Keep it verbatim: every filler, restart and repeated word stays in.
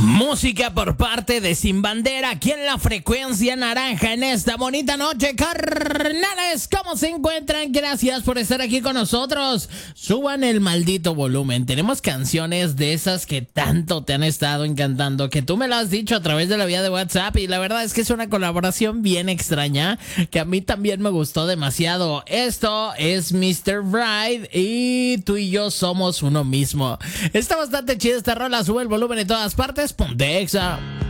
Música por parte de Sin Bandera, aquí en la frecuencia naranja en esta bonita noche, carnales. ¿Cómo se encuentran? Gracias por estar aquí con nosotros. Suban el maldito volumen. Tenemos canciones de esas que tanto te han estado encantando, que tú me lo has dicho a través de la vía de WhatsApp, y la verdad es que es una colaboración bien extraña que a mí también me gustó demasiado. Esto es mister Bride y tú y yo somos uno mismo. Está bastante chida esta rola. Sube el volumen en todas partes. Ponte Exa.